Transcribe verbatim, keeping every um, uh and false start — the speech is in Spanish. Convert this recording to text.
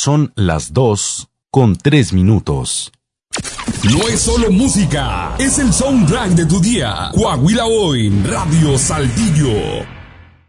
Son las dos con tres minutos. No es solo música, es el soundtrack de tu día. Coahuila Hoy, Radio Saltillo.